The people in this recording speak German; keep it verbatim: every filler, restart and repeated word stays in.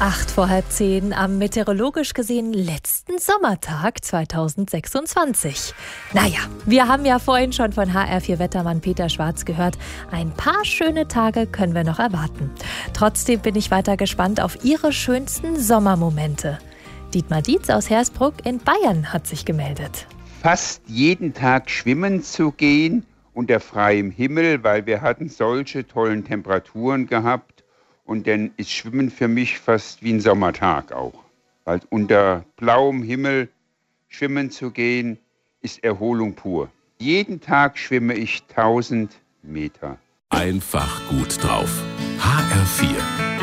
Acht vor halb zehn am meteorologisch gesehen letzten Sommertag zweitausendsechsundzwanzig. Naja, wir haben ja vorhin schon von H R vier Wettermann Peter Schwarz gehört. Ein paar schöne Tage können wir noch erwarten. Trotzdem bin ich weiter gespannt auf Ihre schönsten Sommermomente. Dietmar Dietz aus Hersbruck in Bayern hat sich gemeldet. Fast jeden Tag schwimmen zu gehen unter freiem Himmel, weil wir hatten solche tollen Temperaturen gehabt. Und dann ist Schwimmen für mich fast wie ein Sommertag auch. Weil unter blauem Himmel schwimmen zu gehen, ist Erholung pur. Jeden Tag schwimme ich tausend Meter. Einfach gut drauf. H R vier